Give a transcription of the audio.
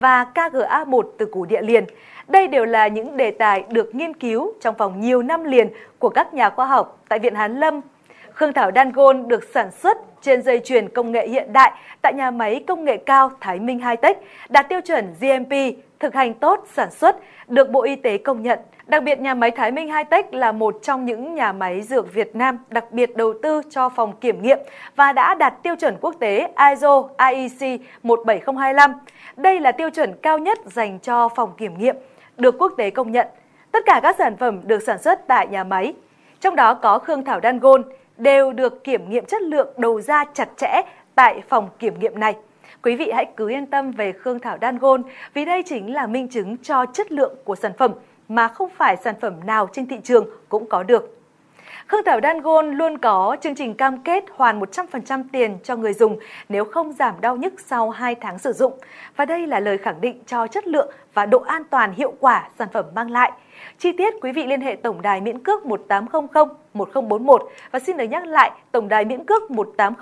và KGA1 từ củ địa liền. Đây đều là những đề tài được nghiên cứu trong vòng nhiều năm liền của các nhà khoa học tại Viện Hàn Lâm. Hương thảo Dangon được sản xuất trên dây chuyền công nghệ hiện đại tại nhà máy công nghệ cao Thái Minh Hi-Tech, đạt tiêu chuẩn GMP, thực hành tốt sản xuất, được Bộ Y tế công nhận. Đặc biệt, nhà máy Thái Minh Hi-Tech là một trong những nhà máy dược Việt Nam đặc biệt đầu tư cho phòng kiểm nghiệm và đã đạt tiêu chuẩn quốc tế ISO IEC 17025. Đây là tiêu chuẩn cao nhất dành cho phòng kiểm nghiệm, được quốc tế công nhận. Tất cả các sản phẩm được sản xuất tại nhà máy, trong đó có hương thảo Dangon, đều được kiểm nghiệm chất lượng đầu ra chặt chẽ tại phòng kiểm nghiệm này. Quý vị hãy cứ yên tâm về hương thảo Dangon vì đây chính là minh chứng cho chất lượng của sản phẩm mà không phải sản phẩm nào trên thị trường cũng có được. Hương thảo Dangon luôn có chương trình cam kết hoàn 100% tiền cho người dùng nếu không giảm đau nhức sau 2 tháng sử dụng. Và đây là lời khẳng định cho chất lượng và độ an toàn hiệu quả sản phẩm mang lại. Chi tiết quý vị liên hệ tổng đài miễn cước 1800 1041 và xin được nhắc lại tổng đài miễn cước 1800